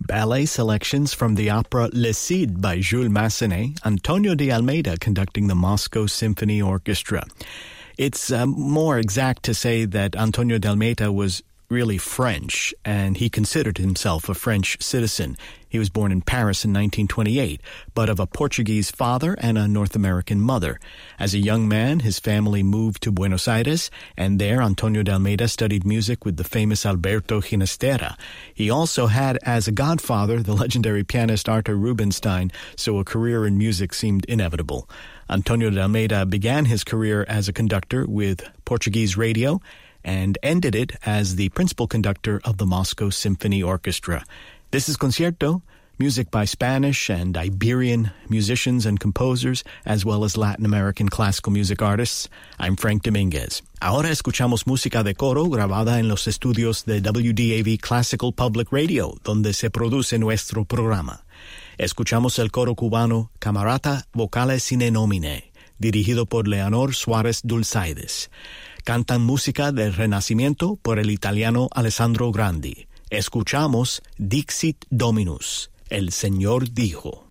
Ballet selections from the opera Le Cid by Jules Massenet, Antonio de Almeida conducting the Moscow Symphony Orchestra. It's more exact to say that Antonio de Almeida was really French, and he considered himself a French citizen. He was born in Paris in 1928, but of a Portuguese father and a North American mother. As a young man, his family moved to Buenos Aires, and there Antonio de Almeida studied music with the famous Alberto Ginastera. He also had as a godfather the legendary pianist Arthur Rubinstein, so a career in music seemed inevitable. Antonio de Almeida began his career as a conductor with Portuguese radio, and ended it as the principal conductor of the Moscow Symphony Orchestra. This is Concierto, music by Spanish and Iberian musicians and composers, as well as Latin American classical music artists. I'm Frank Dominguez. Ahora escuchamos música de coro grabada en los estudios de WDAV Classical Public Radio, donde se produce nuestro programa. Escuchamos el coro cubano Camerata Vocale Sine Nomine, dirigido por Leonor Suárez Dulzaides. Cantan música del Renacimiento por el italiano Alessandro Grandi. Escuchamos Dixit Dominus, el Señor dijo.